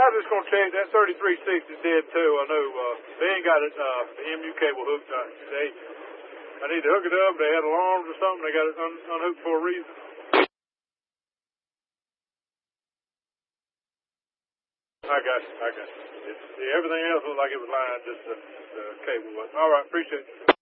I was just gonna check that 3360 dead too. I know they ain't got it. The MU cable hooked. I need to hook it up. They had alarms or something. They got it unhooked for a reason. I got you. Everything else looked like it was lying. Just the cable was. All right. Appreciate it.